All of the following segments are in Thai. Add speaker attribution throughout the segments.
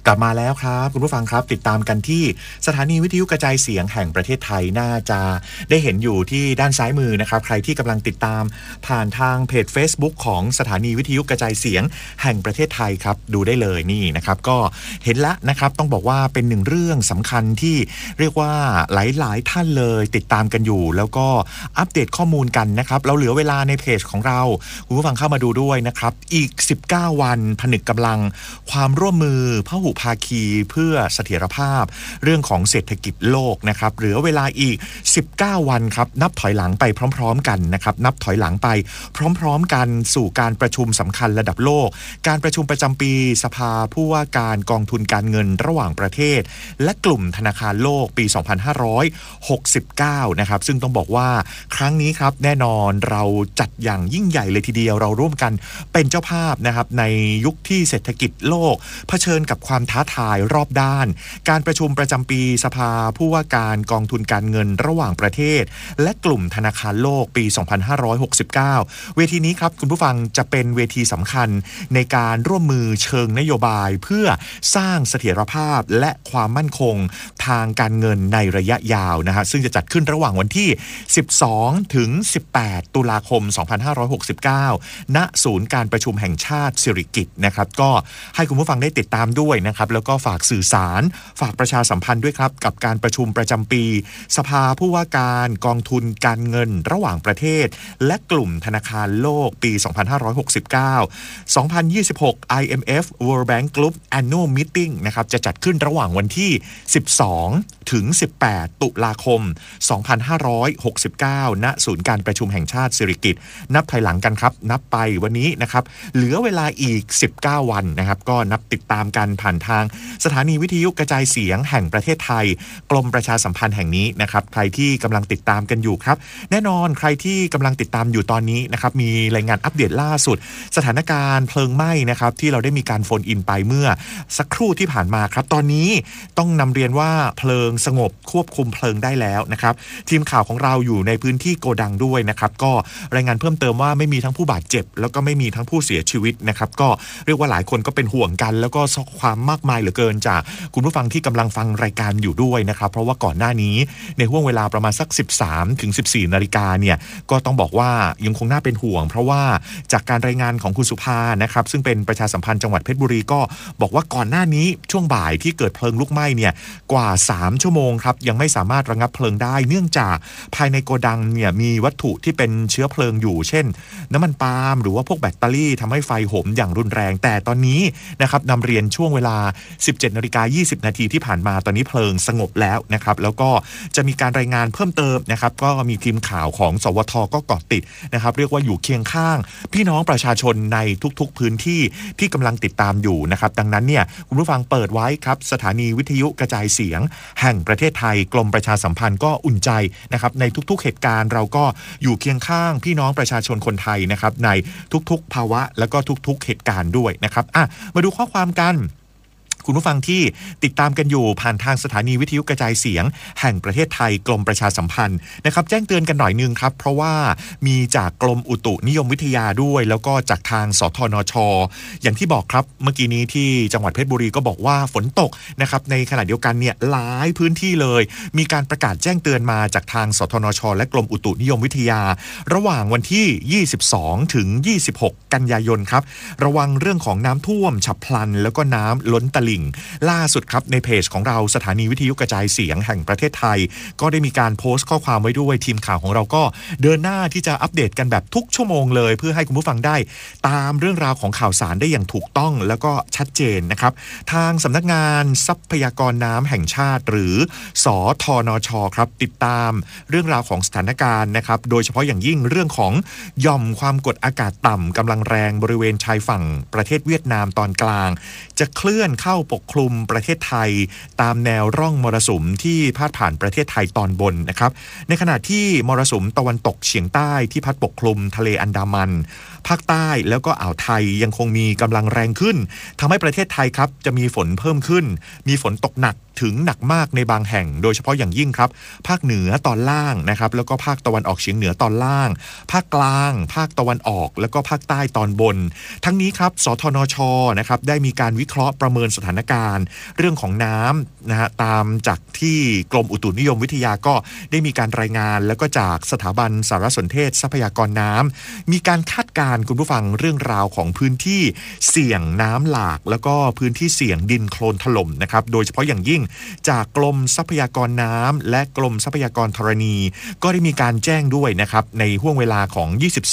Speaker 1: ลับมาแล้วครับคุณผู้ฟังครับติดตามกันที่สถานีวิทยุกระจายเสียงแห่งประเทศไทยน่าจะได้เห็นอยู่ที่ด้านซ้ายมือนะครับใครที่กำลังติดตามผ่านทางเพจ Facebook ของสถานีวิทยุกระจายเสียงแห่งประเทศไทยครับดูได้เลยนี่นะครับก็เห็นแล้วนะครับต้องบอกว่าเป็นหนึ่งเรื่องสำคัญที่เรียกว่าหลายๆท่านเลยติดตามกันอยู่แล้วก็อัปเดตข้อมูลกันนะครับเราเหลือเวลาในเพจของเราคุณผู้ฟังเข้ามาดูด้วยนะครับอีก19วันผนึกกำลังความร่วมมือพหุภาคีเพื่อเสถียรภาพเรื่องของเศรษฐกิจโลกนะครับเหลือเวลาอีก19วันครับนับถอยหลังไปพร้อมๆกันนะครับนับถอยหลังไปพร้อมๆกันสู่การประชุมสำคัญระดับโลกการประชุมประจำปีสภาผู้ว่าการกองทุนการเงินระหว่างประเทศและกลุ่มธนาคารโลกปี2569นะครับซึ่งต้องบอกว่าครั้งนี้ครับแน่นอนเราจัดอย่างยิ่งใหญ่เลยทีเดียวเราร่วมกันเป็นเจ้าภาพนะครับในยุคที่เศรษฐกิจโลกเผชิญกับความท้าทายรอบด้านการประชุมประจำปีสภาผู้ว่าการกองทุนการเงินระหว่างประเทศและกลุ่มธนาคารโลกปี2569เวทีนี้ครับคุณผู้ฟังจะเป็นเวทีสำคัญในการร่วมมือเชิงนโยบายเพื่อสร้างเสถียรภาพและความมั่นคงทางการเงินในระยะยาวนะฮะซึ่งจะจัดขึ้นระหว่างวันที่12ถึง18ตุลาคม2569ณศูนย์การประชุมแห่งชาติสิริกิติ์นะครับก็ให้คุณผู้ฟังได้ติดตามด้วยนะครับแล้วก็ฝากสื่อสารฝากประชาสัมพันธ์ด้วยครับกับการประชุมประจำปีสภาผู้ว่าการกองทุนการเงินระหว่างประเทศและกลุ่มธนาคารโลกปี2569 2026 IMF World Bank Group Annual Meeting นะครับจะจัดขึ้นระหว่างวันที่12ถึง18ตุลาคม2569ณศูนย์การประชุมแห่งชาติสิริกิติ์นับถอยหลังกันครับนับไปวันนี้นะครับเหลือเวลาอีก19วันนะครับก็นับติดตามกันผ่านทางสถานีวิทยุกระจายเสียงแห่งประเทศไทยกรมประชาสัมพันธ์แห่งนี้นะครับใครที่กำลังติดตามกันอยู่ครับแน่นอนใครที่กำลังติดตามอยู่ตอนนี้นะครับมีรายงานอัปเดตล่าสุดสถานการณ์เพลิงไหม้นะครับที่เราได้มีการโฟนอินไปเมื่อสักครู่ที่ผ่านมาครับตอนนี้ต้องนำเรียนว่าเพลิงสงบควบคุมเพลิงได้แล้วนะครับทีมข่าวของเราอยู่ในพื้นที่โกดังด้วยนะครับก็รายงานเพิ่มเติมว่าไม่มีทั้งผู้บาดเจ็บแล้วก็ไม่มีทั้งผู้เสียชีวิตนะครับก็เรียกว่าหลายคนก็เป็นห่วงกันแล้วก็ความมากมายเหลือเกินจากคุณผู้ฟังที่กำลังฟังรายการอยู่ด้วยนะครับเพราะว่าก่อนหน้านี้ในห่วงเวลาประมาณสัก13ถึง14นาฬิกาเนี่ยก็ต้องบอกว่ายังคงน่าเป็นห่วงเพราะว่าจากการรายงานของคุณสุภานะครับซึ่งเป็นประชาสัมพันธ์จังหวัดเพชรบุรีก็บอกว่าก่อนหน้านี้ช่วงบ่ายที่เกิดเพลิงลุกไหม้เนี่ยกว่า3ชั่วโมงครับยังไม่สามารถระงับเพลิงได้เนื่องจากภายในโกดังเนี่ยมีวัตถุที่เป็นเชื้อเพลิงอยู่เช่นน้ำมันปาล์มหรือว่าพวกแบตเตอรี่ทำให้ไฟห่มอย่างรุนแรงแต่ตอนนี้นะครับนำเรียนช่วงเวลา 17:20 นาทีที่ผ่านมาตอนนี้เพลิงสงบแล้วนะครับแล้วก็จะมีการรายงานเพิ่มเติมนะครับก็มีทีมข่าวของสวท.ก็เกาะติดนะครับเรียกว่าอยู่เคียงข้างพี่น้องประชาชนในทุกๆพื้นที่ที่กำลังติดตามอยู่นะครับดังนั้นเนี่ยคุณผู้ฟังเปิดไว้ครับสถานีวิทยุกระจายเสียงแห่งประเทศไทยกรมประชาสัมพันธ์ก็อุ่นใจนะครับในทุกๆเหตุการณ์เราก็อยู่เคียงข้างพี่น้องประชาชนคนไทยนะครับในทุกๆภาวะแล้วก็ทุกๆเหตุการณ์ด้วยนะครับมาดูข้อความกันคุณผู้ฟังที่ติดตามกันอยู่ผ่านทางสถานีวิทยุกระจายเสียงแห่งประเทศไทยกรมประชาสัมพันธ์นะครับแจ้งเตือนกันหน่อยนึงครับเพราะว่ามีจากกรมอุตุนิยมวิทยาด้วยแล้วก็จากทางสทนช.อย่างที่บอกครับเมื่อกี้นี้ที่จังหวัดเพชรบุรีก็บอกว่าฝนตกนะครับในขณะเดียวกันเนี่ยหลายพื้นที่เลยมีการประกาศแจ้งเตือนมาจากทางสทนช.และกรมอุตุนิยมวิทยาระหว่างวันที่22ถึง26กันยายนครับระวังเรื่องของน้ำท่วมฉับพลันแล้วก็น้ำล้นตลิ่งล่าสุดครับในเพจของเราสถานีวิทยุกระจายเสียงแห่งประเทศไทยก็ได้มีการโพสต์ข้อความไว้ด้วยทีมข่าวของเราก็เดินหน้าที่จะอัปเดตกันแบบทุกชั่วโมงเลยเพื่อให้คุณผู้ฟังได้ตามเรื่องราวของข่าวสารได้อย่างถูกต้องแล้วก็ชัดเจนนะครับทางสำนักงานทรัพยากรน้ำแห่งชาติหรือสทนช.ครับติดตามเรื่องราวของสถานการณ์นะครับโดยเฉพาะอย่างยิ่งเรื่องของหย่อมความกดอากาศต่ำกำลังแรงบริเวณชายฝั่งประเทศเวียดนามตอนกลางจะเคลื่อนเข้าปกคลุมประเทศไทยตามแนวร่องมรสุมที่พาดผ่านประเทศไทยตอนบนนะครับในขณะที่มรสุมตะวันตกเฉียงใต้ที่พัดปกคลุมทะเลอันดามันภาคใต้แล้วก็อ่าวไทยยังคงมีกำลังแรงขึ้นทำให้ประเทศไทยครับจะมีฝนเพิ่มขึ้นมีฝนตกหนักถึงหนักมากในบางแห่งโดยเฉพาะอย่างยิ่งครับภาคเหนือตอนล่างนะครับแล้วก็ภาคตะวันออกเฉียงเหนือตอนล่างภาคกลางภาคตะวันออกแล้วก็ภาคใต้ตอนบนทั้งนี้ครับสทนช.นะครับได้มีการวิเคราะห์ประเมินสถานานการณ์เรื่องของน้ำนะฮะตามจากที่กรมอุตุนิยมวิทยาก็ได้มีการรายงานแล้วก็จากสถาบันสารสนเทศทรัพยากรน้ำมีการคาดการณ์คุณผู้ฟังเรื่องราวของพื้นที่เสี่ยงน้ำหลากแล้วก็พื้นที่เสี่ยงดินโคลนถล่มนะครับโดยเฉพาะอย่างยิ่งจากกรมทรัพยากรน้ำและกรมทรัพยากรธรณีก็ได้มีการแจ้งด้วยนะครับในห่วงเวลาของ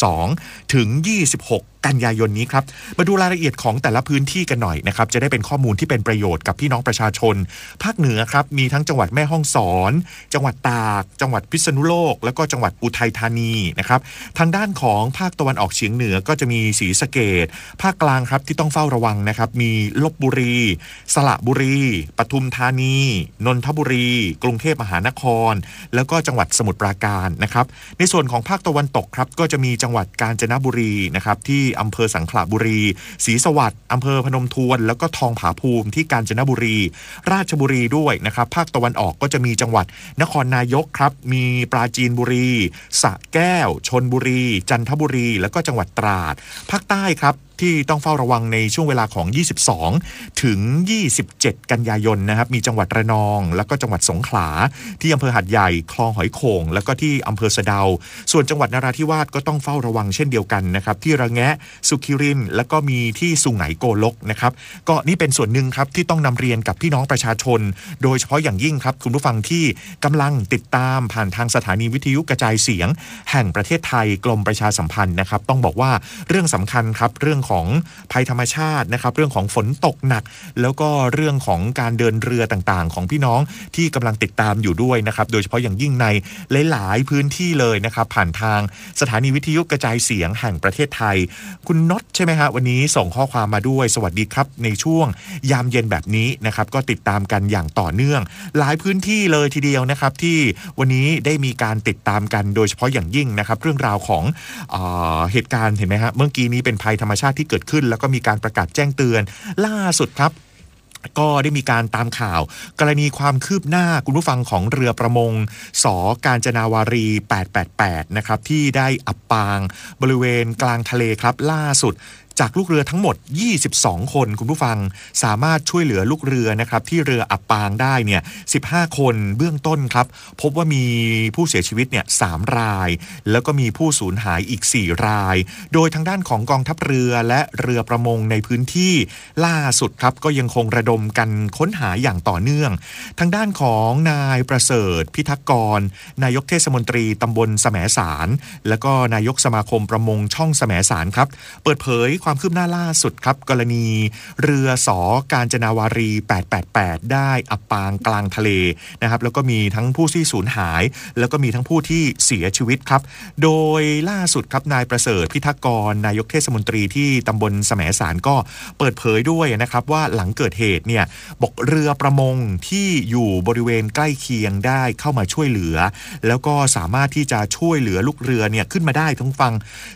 Speaker 1: 22ถึง26กันยายนนี้ครับมาดูรายละเอียดของแต่ละพื้นที่กันหน่อยนะครับจะได้เป็นข้อมูลที่เป็นประโยชน์กับพี่น้องประชาชนภาคเหนือครับมีทั้งจังหวัดแม่ฮ่องสอนจังหวัดตากจังหวัดพิษณุโลกแล้วก็จังหวัดอุทัยธานีนะครับทางด้านของภาคตะวันออกเฉียงเหนือก็จะมีศรีสะเกษภาคกลางครับที่ต้องเฝ้าระวังนะครับมีลพบุรีสระบุรีปทุมธานีนนทบุรีกรุงเทพมหานครแล้วก็จังหวัดสมุทรปราการนะครับในส่วนของภาคตะวันตกครับก็จะมีจังหวัดกาญจนบุรีนะครับที่อำเภอสังขละบุรีศรีสวัสดิ์อำเภอพนมทวนแล้วก็ทองผาภูมิที่กาญจนบุรีราชบุรีด้วยนะครับภาคตะวันออกก็จะมีจังหวัดนครนายกครับมีปราจีนบุรีสระแก้วชลบุรีจันทบุรีแล้วก็จังหวัดตราดภาคใต้ครับที่ต้องเฝ้าระวังในช่วงเวลาของ22ถึง27กันยายนนะครับมีจังหวัดระนองแล้วก็จังหวัดสงขลาที่อำเภอหาดใหญ่คลองหอยโข่งแล้วก็ที่อำเภอสะเดาส่วนจังหวัดนราธิวาสก็ต้องเฝ้าระวังเช่นเดียวกันนะครับที่ระแงะสุขิรินทร์แล้วก็มีที่สุไหงโกลกนะครับก็นี่เป็นส่วนหนึ่งครับที่ต้องนำเรียนกับพี่น้องประชาชนโดยเฉพาะอย่างยิ่งครับคุณผู้ฟังที่กำลังติดตามผ่านทางสถานีวิทยุกระจายเสียงแห่งประเทศไทยกรมประชาสัมพันธ์นะครับต้องบอกว่าเรื่องสำคัญครับเรื่องของภัยธรรมชาตินะครับเรื่องของฝนตกหนักแล้วก็เรื่องของการเดินเรือต่างๆของพี่น้องที่กำลังติดตามอยู่ด้วยนะครับโดยเฉพาะอย่างยิ่งในหลายๆพื้นที่เลยนะครับผ่านทางสถานีวิทยุกระจายเสียงแห่งประเทศไทยคุณน็อตใช่ไหมฮะวันนี้ส่งข้อความมาด้วยสวัสดีครับในช่วงยามเย็นแบบนี้นะครับก็ติดตามกันอย่างต่อเนื่องหลายพื้นที่เลยทีเดียวนะครับที่วันนี้ได้มีการติดตามกันโดยเฉพาะอย่างยิ่งนะครับเรื่องราวของเหตุการณ์เห็นไหมฮะเมื่อกี้นี้เป็นภัยธรรมชาติที่เกิดขึ้นแล้วก็มีการประกาศแจ้งเตือนล่าสุดครับก็ได้มีการตามข่าวกรณีความคืบหน้าคุณผู้ฟังของเรือประมงสกาญจนาวารี888นะครับที่ได้อับปางบริเวณกลางทะเลครับล่าสุดจากลูกเรือทั้งหมด22คนคุณผู้ฟังสามารถช่วยเหลือลูกเรือนะครับที่เรืออับปางได้เนี่ย15คนเบื้องต้นครับพบว่ามีผู้เสียชีวิตเนี่ย3รายแล้วก็มีผู้สูญหายอีก4รายโดยทางด้านของกองทัพเรือและเรือประมงในพื้นที่ล่าสุดครับก็ยังคงระดมกันค้นหาอย่างต่อเนื่องทางด้านของนายประเสริฐพิทักษ์กรนายกเทศมนตรีตำบลแสมสารแล้วก็นายกสมาคมประมงช่องแสมสารครับเปิดเผยความคืบหน้าล่าสุดครับกรณีเรือสกาญจนาวารี888ได้อับปางกลางทะเลนะครับแล้วก็มีทั้งผู้ที่สูญหายแล้วก็มีทั้งผู้ที่เสียชีวิตครับโดยล่าสุดครับนายประเสริฐพิทักษ์กรนายกเทศมนตรีที่ตำบลแสมสารก็เปิดเผยด้วยนะครับว่าหลังเกิดเหตุเนี่ยบอกเรือประมงที่อยู่บริเวณใกล้เคียงได้เข้ามาช่วยเหลือแล้วก็สามารถที่จะช่วยเหลือลูกเรือเนี่ยขึ้นมาได้ทั้งฟัง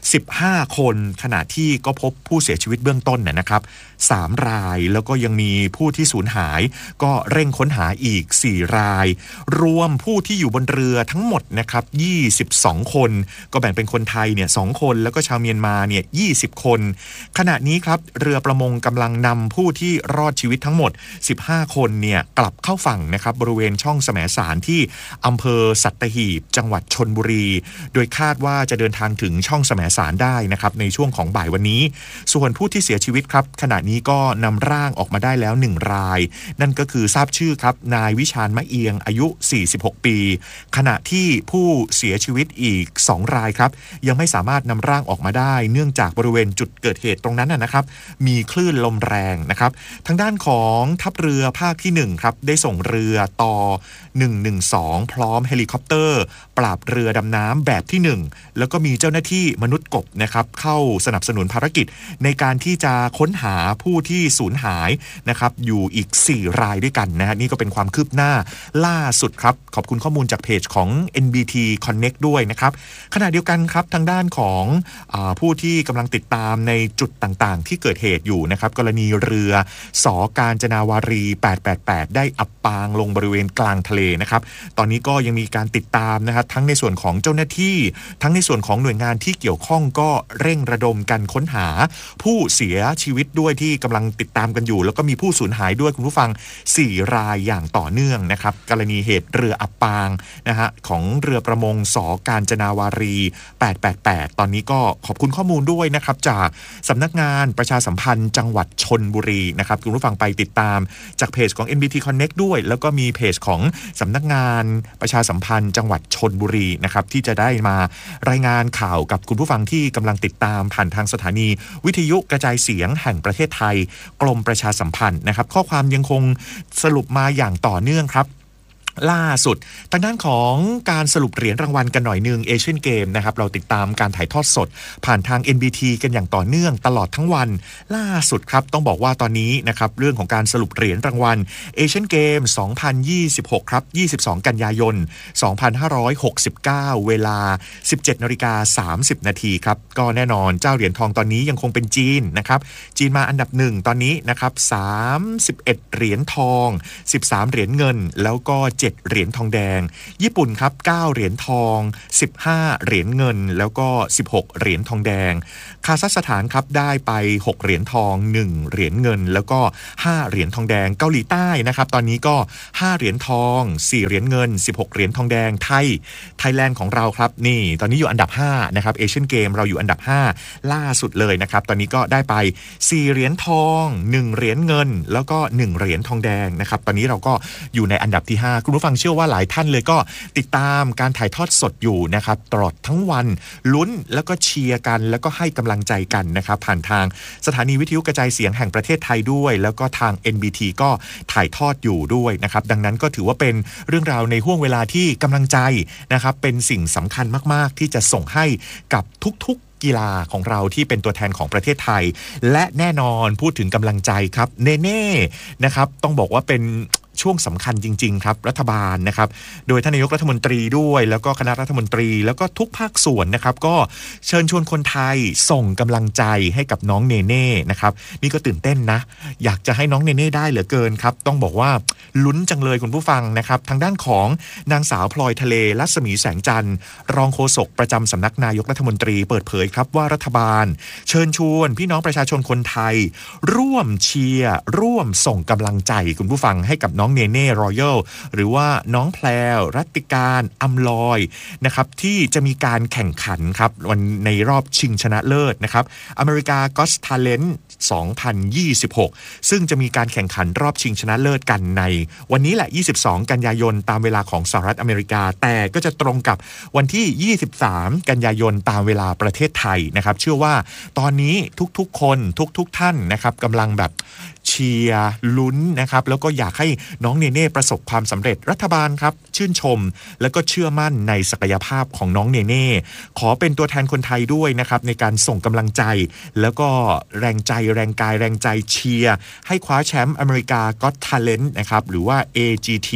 Speaker 1: 15คนขณะที่ก็พบผู้เสียชีวิตเบื้องต้นนะครับ3รายแล้วก็ยังมีผู้ที่สูญหายก็เร่งค้นหาอีก4รายรวมผู้ที่อยู่บนเรือทั้งหมดนะครับ22คนก็แบ่งเป็นคนไทยเนี่ย2คนแล้วก็ชาวเมียนมาเนี่ย20คนขณะนี้ครับเรือประมงกำลังนำผู้ที่รอดชีวิตทั้งหมด15คนเนี่ยกลับเข้าฝั่งนะครับบริเวณช่องแสมสารที่อำเภอสัตหีบจังหวัดชลบุรีโดยคาดว่าจะเดินทางถึงช่องแสมสารได้นะครับในช่วงของบ่ายวันนี้ส่วนผู้ที่เสียชีวิตครับขณะนี้ก็นำร่างออกมาได้แล้ว1รายนั่นก็คือทราบชื่อครับนายวิชาญมะเอียงอายุ46ปีขณะที่ผู้เสียชีวิตอีก2รายครับยังไม่สามารถนำร่างออกมาได้เนื่องจากบริเวณจุดเกิดเหตุตรงนั้นนะครับมีคลื่นลมแรงนะครับทางด้านของทัพเรือภาคที่1ครับได้ส่งเรือต่อ112พร้อมเฮลิคอปเตอร์ปราบเรือดำน้ำแบบที่1แล้วก็มีเจ้าหน้าที่มนุษย์กบนะครับเข้าสนับสนุนภารกิจในการที่จะค้นหาผู้ที่สูญหายนะครับอยู่อีก4รายด้วยกันนะฮะนี่ก็เป็นความคืบหน้าล่าสุดครับขอบคุณข้อมูลจากเพจของ NBT Connect ด้วยนะครับขณะเดียวกันครับทางด้านของผู้ที่กำลังติดตามในจุดต่างๆที่เกิดเหตุอยู่นะครับกรณีเรือสกาญจนาวารี888ได้อับปางลงบริเวณกลางทะเลนะครับตอนนี้ก็ยังมีการติดตามนะครับทั้งในส่วนของเจ้าหน้าที่ทั้งในส่วนของหน่วยงานที่เกี่ยวข้องก็เร่งระดมกันค้นหาผู้เสียชีวิตด้วยที่กำลังติดตามกันอยู่แล้วก็มีผู้สูญหายด้วยคุณผู้ฟัง4รายอย่างต่อเนื่องนะครับกรณีเหตุเรืออับปางนะฮะของเรือประมงส.กาญจนาวารี888ตอนนี้ก็ขอบคุณข้อมูลด้วยนะครับจากสำนักงานประชาสัมพันธ์จังหวัดชลบุรีนะครับคุณผู้ฟังไปติดตามจากเพจของ NBT Connect ด้วยแล้วก็มีเพจของสำนักงานประชาสัมพันธ์จังหวัดชลบุรีนะครับที่จะได้มารายงานข่าวกับคุณผู้ฟังที่กำลังติดตามผ่านทางสถานีวิทยุกระจายเสียงแห่งประเทศไทยกรมประชาสัมพันธ์นะครับข้อความยังคงสรุปมาอย่างต่อเนื่องครับล่าสุดทางด้านของการสรุปเหรียญรางวัลกันหน่อยนึงเอเชียนเกมนะครับเราติดตามการถ่ายทอดสดผ่านทาง NBT กันอย่างต่อเนื่องตลอดทั้งวันล่าสุดครับต้องบอกว่าตอนนี้นะครับเรื่องของการสรุปเหรียญรางวัลเอเชียนเกม2026ครับ22กันยายน2569เวลา 17:30 นาทีครับก็แน่นอนเจ้าเหรียญทองตอนนี้ยังคงเป็นจีนนะครับจีนมาอันดับ1ตอนนี้นะครับ31เหรียญทอง13เหรียญเงินแล้วก็7เหรียญทองแดงญี่ปุ่นครับ9เหรียญทอง15เหรียญเงินแล้วก็16เหรียญทองแดงคาซัคสถานครับได้ไป6เหรียญทอง1เหรียญเงินแล้วก็5เหรียญทองแดงเกาหลีใต้นะครับตอนนี้ก็5เหรียญทอง4เหรียญเงิน16เหรียญทองแดงไทยแลนด์ของเราครับนี่ตอนนี้อยู่อันดับ5นะครับเอเชียนเกมเราอยู่อันดับ5ล่าสุดเลยนะครับตอนนี้ก็ได้ไป4เหรียญทอง1เหรียญเงินแล้วก็1เหรียญทองแดงนะครับตอนนี้เราก็อยู่ในอันดับที่5คุณผู้ฟังเชื่อว่าหลายท่านเลยก็ติดตามการถ่ายทอดสดอยู่นะครับตลอดทั้งวันลุ้นแล้วก็เชียร์กันแล้วก็ให้กำลังใจกันนะครับผ่านทางสถานีวิทยุกระจายเสียงแห่งประเทศไทยด้วยแล้วก็ทาง NBT ก็ถ่ายทอดอยู่ด้วยนะครับดังนั้นก็ถือว่าเป็นเรื่องราวในห่วงเวลาที่กำลังใจนะครับเป็นสิ่งสำคัญมากๆที่จะส่งให้กับทุกๆกีฬาของเราที่เป็นตัวแทนของประเทศไทยและแน่นอนพูดถึงกำลังใจครับเน่ๆนะครับต้องบอกว่าเป็นช่วงสำคัญจริงๆครับรัฐบาลนะครับโดยท่านนายกรัฐมนตรีด้วยแล้วก็คณะรัฐมนตรีแล้วก็ทุกภาคส่วนนะครับก็เชิญชวนคนไทยส่งกำลังใจให้กับน้องเนเน่นะครับนี่ก็ตื่นเต้นนะอยากจะให้น้องเนเน่ได้เหลือเกินครับต้องบอกว่าลุ้นจังเลยคุณผู้ฟังนะครับทางด้านของนางสาวพลอยทะเลรัศมีแสงจันทร์รองโฆษกประจำสำนักนายกรัฐมนตรีเปิดเผยครับว่ารัฐบาลเชิญชวนพี่น้องประชาชนคนไทยร่วมเชียร์ร่วมส่งกำลังใจคุณผู้ฟังให้กับน้องเนเน่รอยัลหรือว่าน้องแพรวรัตติการอำลอยนะครับที่จะมีการแข่งขันครับวันในรอบชิงชนะเลิศนะครับอเมริกาก็อต Talent 2026ซึ่งจะมีการแข่งขันรอบชิงชนะเลิศกันในวันนี้แหละ22กันยายนตามเวลาของสหรัฐอเมริกาแต่ก็จะตรงกับวันที่23กันยายนตามเวลาประเทศไทยนะครับเชื่อว่าตอนนี้ทุกๆคนทุกท่านนะครับกำลังแบบเชียร์ลุ้นนะครับแล้วก็อยากให้น้องเนเน่ประสบความสำเร็จรัฐบาลครับชื่นชมแล้วก็เชื่อมั่นในศักยภาพของน้องเนเน่ขอเป็นตัวแทนคนไทยด้วยนะครับในการส่งกำลังใจแล้วก็แรงใจแรงกายแรงใจเชียร์ให้คว้าแชมป์อเมริกาก็อต Talent นะครับหรือว่า AGT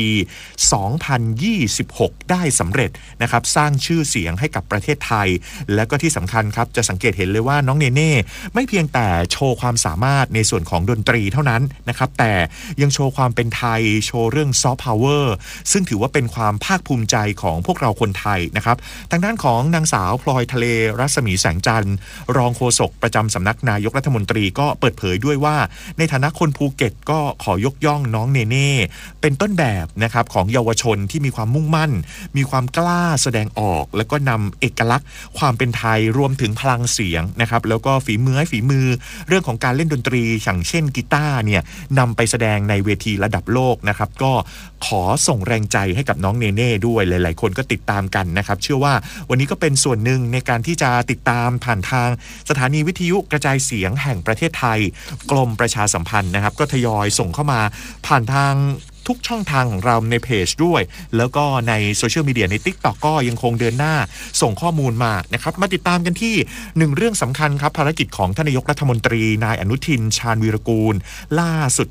Speaker 1: 2026ได้สำเร็จนะครับสร้างชื่อเสียงให้กับประเทศไทยแล้วก็ที่สำคัญครับจะสังเกตเห็นเลยว่าน้องเนเน่ไม่เพียงแต่โชว์ความสามารถในส่วนของดนตรีเท่านั้นนะครับแต่ยังโชว์ความเป็นไทยโชว์เรื่องซอฟต์พาวเวอร์ซึ่งถือว่าเป็นความภาคภูมิใจของพวกเราคนไทยนะครับทางด้านของนางสาวพลอยทะเลรัศมีแสงจันทร์รองโฆษกประจำสำนักนายกรัฐมนตรีก็เปิดเผยด้วยว่าในฐานะคนภูเก็ตก็ขอยกย่องน้องเนเน่เป็นต้นแบบนะครับของเยาวชนที่มีความมุ่งมั่นมีความกล้าแสดงออกแล้วก็นำเอกลักษณ์ความเป็นไทยรวมถึงพลังเสียงนะครับแล้วก็ฝีมือเรื่องของการเล่นดนตรีอย่างเช่นกีตาร์เนี่ยนำไปแสดงในเวทีระดับโลกนะครับก็ขอส่งแรงใจให้กับน้องเนเน่ด้วยหลายๆคนก็ติดตามกันนะครับเชื่อว่าวันนี้ก็เป็นส่วนหนึ่งในการที่จะติดตามผ่านทางสถานีวิทยุกระจายเสียงแห่งประเทศไทยกรมประชาสัมพันธ์นะครับก็ทยอยส่งเข้ามาผ่านทางทุกช่องทางของเราในเพจด้วยแล้วก็ในโซเชียลมีเดียใน TikTok ก็ยังคงเดินหน้าส่งข้อมูลมานะครับมาติดตามกันที่1เรื่องสำคัญครับภารกิจของท่านนายกรัฐมนตรีนายอนุทินชาญวีรกูลล่าสุดครับ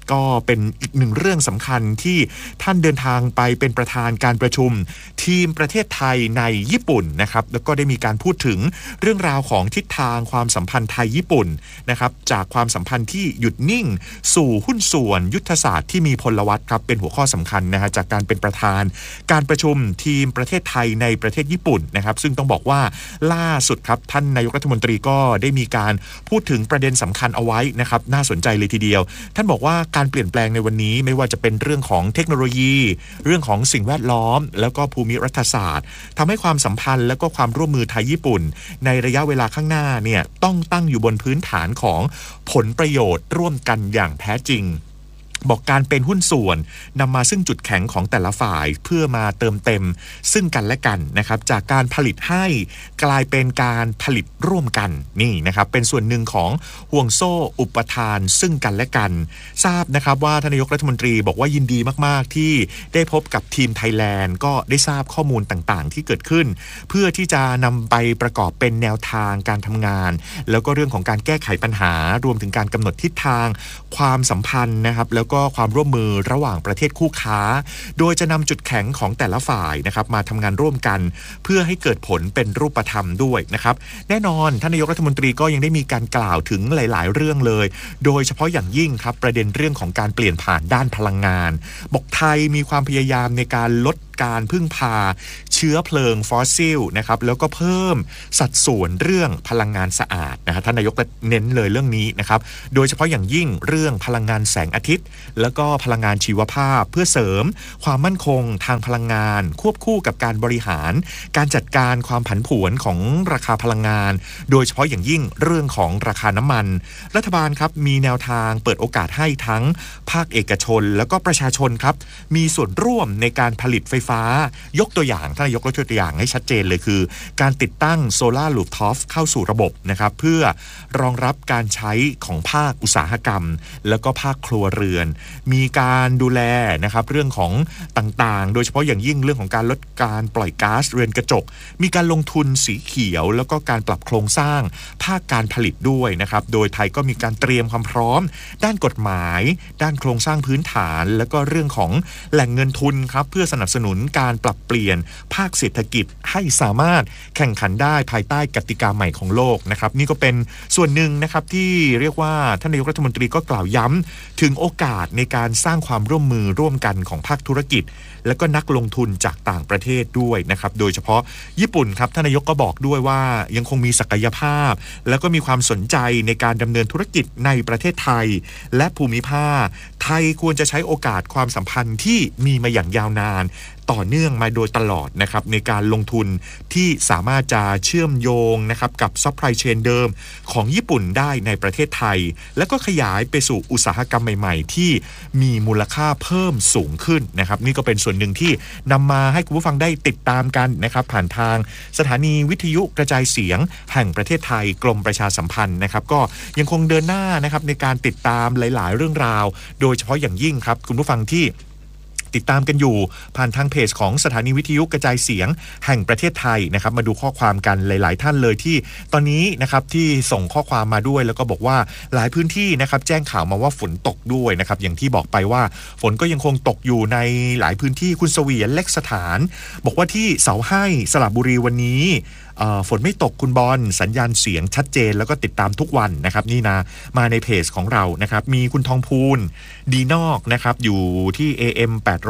Speaker 1: ก็เป็นอีกหนึ่งเรื่องสำคัญที่ท่านเดินทางไปเป็นประธานการประชุมทีมประเทศไทยในญี่ปุ่นนะครับแล้วก็ได้มีการพูดถึงเรื่องราวของทิศทางความสัมพันธ์ไทยญี่ปุ่นนะครับจากความสัมพันธ์ที่หยุดนิ่งสู่หุ้นส่วนยุทธศาสตร์ที่มีพลวัตครับเป็นหัวข้อสำคัญนะฮะจากการเป็นประธานการประชุมทีมประเทศไทยในประเทศญี่ปุ่นนะครับซึ่งต้องบอกว่าล่าสุดครับท่านนายกรัฐมนตรีก็ได้มีการพูดถึงประเด็นสำคัญเอาไว้นะครับน่าสนใจเลยทีเดียวท่านบอกว่าการเปลี่ยนแปลงในวันนี้ไม่ว่าจะเป็นเรื่องของเทคโนโลยีเรื่องของสิ่งแวดล้อมแล้วก็ภูมิรัฐศาสตร์ทำให้ความสัมพันธ์และก็ความร่วมมือไทยญี่ปุ่นในระยะเวลาข้างหน้าเนี่ยต้องตั้งอยู่บนพื้นฐานของผลประโยชน์ร่วมกันอย่างแท้จริงบอกการเป็นหุ้นส่วนนำมาซึ่งจุดแข็งของแต่ละฝ่ายเพื่อมาเติมเต็มซึ่งกันและกันนะครับจากการผลิตให้กลายเป็นการผลิตร่วมกันนี่นะครับเป็นส่วนหนึ่งของห่วงโซ่อุปทานซึ่งกันและกันทราบนะครับว่าท่านนายกรัฐมนตรีบอกว่ายินดีมากๆที่ได้พบกับทีมไทยแลนด์ก็ได้ทราบข้อมูลต่างๆที่เกิดขึ้นเพื่อที่จะนำไปประกอบเป็นแนวทางการทำงานแล้วก็เรื่องของการแก้ไขปัญหารวมถึงการกำหนดทิศทางความสัมพันธ์นะครับแล้วก็ความร่วมมือระหว่างประเทศคู่ค้าโดยจะนำจุดแข็งของแต่ละฝ่ายนะครับมาทำงานร่วมกันเพื่อให้เกิดผลเป็นรูปธรรมด้วยนะครับแน่นอนท่านนายกรัฐมนตรีก็ยังได้มีการกล่าวถึงหลายๆเรื่องเลยโดยเฉพาะอย่างยิ่งครับประเด็นเรื่องของการเปลี่ยนผ่านด้านพลังงานบอกไทยมีความพยายามในการลดการพึ่งพาเชื้อเพลิงฟอสซิลนะครับแล้วก็เพิ่มสัดส่วนเรื่องพลังงานสะอาดนะฮะท่านนายกเน้นเลยเรื่องนี้นะครับโดยเฉพาะอย่างยิ่งเรื่องพลังงานแสงอาทิตย์แล้วก็พลังงานชีวภาพเพื่อเสริมความมั่นคงทางพลังงานควบคู่กับการบริหารการจัดการความผันผวนของราคาพลังงานโดยเฉพาะอย่างยิ่งเรื่องของราคาน้ำมันรัฐบาลครับมีแนวทางเปิดโอกาสให้ทั้งภาคเอกชนแล้วก็ประชาชนครับมีส่วนร่วมในการผลิตไฟฟ้ายกตัวอย่างท่านนายกยกตัวอย่างให้ชัดเจนเลยคือการติดตั้งโซลาร์รูฟท็อปเข้าสู่ระบบนะครับเพื่อรองรับการใช้ของภาคอุตสาหกรรมแล้วก็ภาคครัวเรือนมีการดูแลนะครับเรื่องของต่างๆโดยเฉพาะอย่างยิ่งเรื่องของการลดการปล่อยก๊าซเรือนกระจกมีการลงทุนสีเขียวแล้วก็การปรับโครงสร้างภาคการผลิตด้วยนะครับโดยไทยก็มีการเตรียมความพร้อมด้านกฎหมายด้านโครงสร้างพื้นฐานแล้วก็เรื่องของแหล่งเงินทุนครับเพื่อสนับสนุนการปรับเปลี่ยนภาคเศรษฐกิจให้สามารถแข่งขันได้ภายใต้กติกาใหม่ของโลกนะครับนี่ก็เป็นส่วนหนึ่งนะครับที่เรียกว่าท่านนายกรัฐมนตรีก็กล่าวย้ำถึงโอกาสในการสร้างความร่วมมือร่วมกันของภาคธุรกิจและก็นักลงทุนจากต่างประเทศด้วยนะครับโดยเฉพาะญี่ปุ่นครับท่านนายกก็บอกด้วยว่ายังคงมีศักยภาพแล้วก็มีความสนใจในการดำเนินธุรกิจในประเทศไทยและภูมิภาคไทยควรจะใช้โอกาสความสัมพันธ์ที่มีมาอย่างยาวนานต่อเนื่องมาโดยตลอดนะครับในการลงทุนที่สามารถจะเชื่อมโยงนะครับกับซัพพลายเชนเดิมของญี่ปุ่นได้ในประเทศไทยแล้วก็ขยายไปสู่อุตสาหกรรมใหม่ๆที่มีมูลค่าเพิ่มสูงขึ้นนะครับนี่ก็เป็นส่วนหนึ่งที่นำมาให้คุณผู้ฟังได้ติดตามกันนะครับผ่านทางสถานีวิทยุกระจายเสียงแห่งประเทศไทยกรมประชาสัมพันธ์นะครับก็ยังคงเดินหน้านะครับในการติดตามหลายๆเรื่องราวโดยเฉพาะอย่างยิ่งครับคุณผู้ฟังที่ติดตามกันอยู่ผ่านทางเพจของสถานีวิทยุกระจายเสียงแห่งประเทศไทยนะครับมาดูข้อความกันหลายๆท่านเลยที่ตอนนี้นะครับที่ส่งข้อความมาด้วยแล้วก็บอกว่าหลายพื้นที่นะครับแจ้งข่าวมาว่าฝนตกด้วยนะครับอย่างที่บอกไปว่าฝนก็ยังคงตกอยู่ในหลายพื้นที่คุณเสวียนเล็กสถานบอกว่าที่เสาให้สระบุรีวันนี้ฝนไม่ตกคุณบอลสัญญาณเสียงชัดเจนแล้วก็ติดตามทุกวันนะครับนี่นะมาในเพจของเรานะครับมีคุณทองพูนดีนอกนะครับอยู่ที่ AM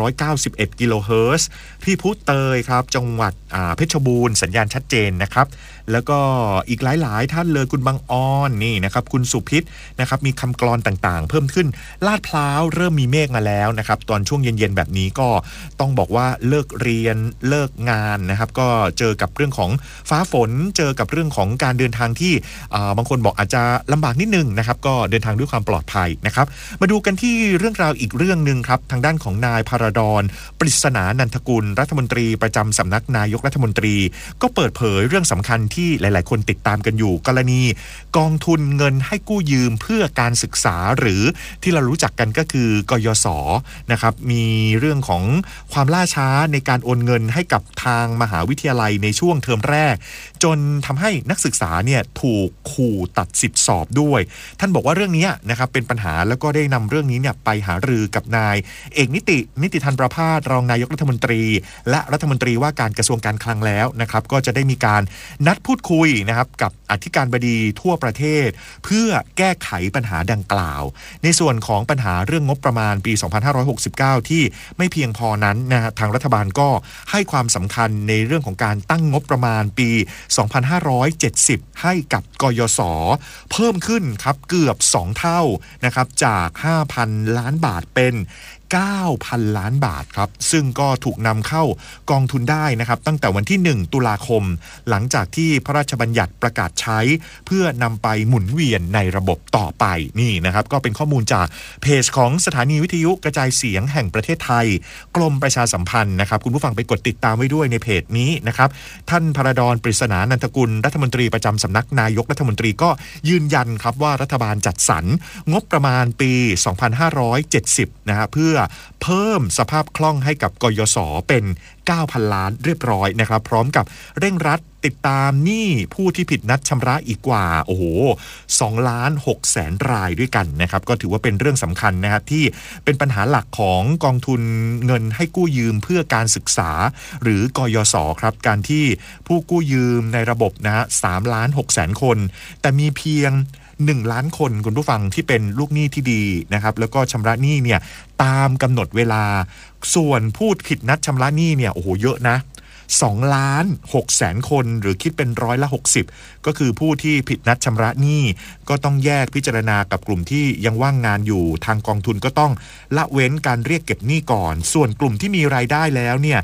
Speaker 1: 891กิโลเฮิรตซ์พี่พุเตยครับจังหวัดเพชรบูรณ์สัญญาณชัดเจนนะครับแล้วก็อีกหลายๆท่านเลยคุณบางอ้อนนี่นะครับคุณสุพิษนะครับมีคำกลอนต่างๆเพิ่มขึ้นลาดพร้าวเริ่มมีเมฆมาแล้วนะครับตอนช่วงเย็นๆแบบนี้ก็ต้องบอกว่าเลิกเรียนเลิกงานนะครับก็เจอกับเรื่องของฟ้าฝนเจอกับเรื่องของการเดินทางที่บางคนบอกอาจจะลำบากนิดนึงนะครับก็เดินทางด้วยความปลอดภัยนะครับมาดูกันที่เรื่องราวอีกเรื่องนึงครับทางด้านของนายพาราดอนปริศนานันทกุลรัฐมนตรีประจำสำนักนายกรัฐมนตรีก็เปิดเผยเรื่องสำคัญที่หลายๆคนติดตามกันอยู่กรณีกองทุนเงินให้กู้ยืมเพื่อการศึกษาหรือที่เรารู้จักกันก็คือกยศ.นะครับมีเรื่องของความล่าช้าในการโอนเงินให้กับทางมหาวิทยาลัยในช่วงเทอมแรกจนทำให้นักศึกษาเนี่ยถูกขู่ตัดสิทธิสอบด้วยท่านบอกว่าเรื่องนี้นะครับเป็นปัญหาแล้วก็ได้นำเรื่องนี้เนี่ยไปหารือกับนายเอกนิติธรประภาสรองนายกรัฐมนตรีและรัฐมนตรีว่าการกระทรวงการคลังแล้วนะครับก็จะได้มีการนัดพูดคุยนะครับกับอธิการบดีทั่วประเทศเพื่อแก้ไขปัญหาดังกล่าวในส่วนของปัญหาเรื่องงบประมาณปี 2569 ที่ไม่เพียงพอนั้นนะฮะทางรัฐบาลก็ให้ความสำคัญในเรื่องของการตั้งงบประมาณปี 2570 ให้กับกยศเพิ่มขึ้นครับเกือบ2เท่านะครับจาก 5,000 ล้านบาทเป็น 9,000 ล้านบาทครับซึ่งก็ถูกนำเข้ากองทุนได้นะครับตั้งแต่วันที่1ตุลาคมหลังจากที่พระราชบัญญัติประกาศใช้เพื่อนำไปหมุนเวียนในระบบต่อไปนี่นะครับก็เป็นข้อมูลจากเพจของสถานีวิทยุกระจายเสียงแห่งประเทศไทยกรมประชาสัมพันธ์นะครับคุณผู้ฟังไปกดติดตามไว้ด้วยในเพจนี้นะครับท่านพระดอนปริศนานันทกุลรัฐมนตรีประจำสำนักนายกรัฐมนตรีก็ยืนยันครับว่ารัฐบาลจัดสรรงบประมาณปี 2570 นะฮะเพื่อเพิ่มสภาพคล่องให้กับกยศเป็น 9,000 ล้านเรียบร้อยนะครับพร้อมกับเร่งรัดติดตามหนี้ผู้ที่ผิดนัดชำระอีกกว่า2,600,000 รายด้วยกันนะครับก็ถือว่าเป็นเรื่องสำคัญนะครับที่เป็นปัญหาหลักของกองทุนเงินให้กู้ยืมเพื่อการศึกษาหรือกยศครับการที่ผู้กู้ยืมในระบบนะฮะ3,600,000 คนแต่มีเพียง1 ล้านคนคุณผู้ฟังที่เป็นลูกหนี้ที่ดีนะครับแล้วก็ชำระหนี้เนี่ยตามกำหนดเวลาส่วนผู้ผิดนัดชำระหนี้เนี่ยโอ้โหเยอะนะ2,600,000 คนหรือคิดเป็น60%ก็คือผู้ที่ผิดนัดชำระหนี้ก็ต้องแยกพิจารณากับกลุ่มที่ยังว่างงานอยู่ทางกองทุนก็ต้องละเว้นการเรียกเก็บหนี้ก่อนส่วนกลุ่มที่มีรายได้แล้วเนี่ย